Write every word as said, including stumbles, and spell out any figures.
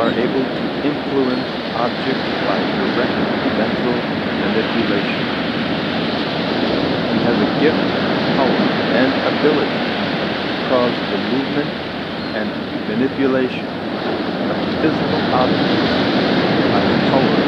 are able to influence objects by direct mental manipulation. We have a gift, power, and ability to cause the movement and manipulation of physical objects by the power